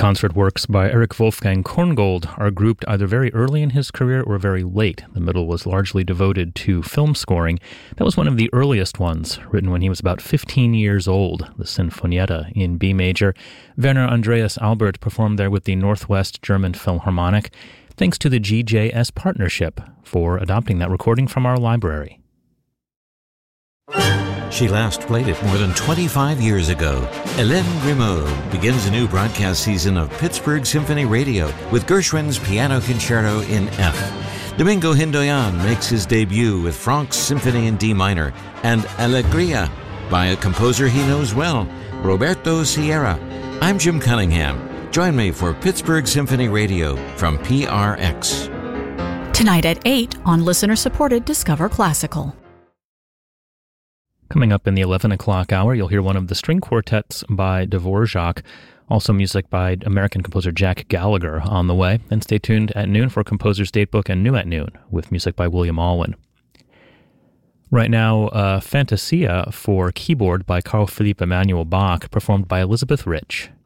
concert works by Erich Wolfgang Korngold are grouped either very early in his career or very late. The middle was largely devoted to film scoring. That was one of the earliest ones, written when he was about 15 years old, the Sinfonietta in B major. Werner Andreas Albert performed there with the Northwest German Philharmonic. Thanks to the GJS Partnership for adopting that recording from our library. She last played it more than 25 years ago. Hélène Grimaud begins a new broadcast season of Pittsburgh Symphony Radio with Gershwin's Piano Concerto in F. Domingo Hindoyan makes his debut with Franck's Symphony in D minor and Allegria by a composer he knows well, Roberto Sierra. I'm Jim Cunningham. Join me for Pittsburgh Symphony Radio from PRX. Tonight at 8 on listener-supported Discover Classical. Coming up in the 11 o'clock hour, you'll hear one of the string quartets by Dvorak, also music by American composer Jack Gallagher on the way. Then stay tuned at noon for Composer's Datebook and New at Noon with music by William Alwyn. Right now, Fantasia for keyboard by Carl Philipp Emanuel Bach, performed by Elizabeth Rich.